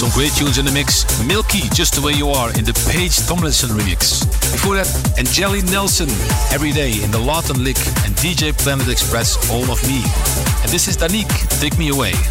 Some great tunes in the mix. Milky, Just the Way You Are in the Paige Tomlinson remix. Before that, Angeli Nelson, Every Day in the Lawton Lick, and DJ Planet Express, All of Me. And this is Danique, Take Me Away.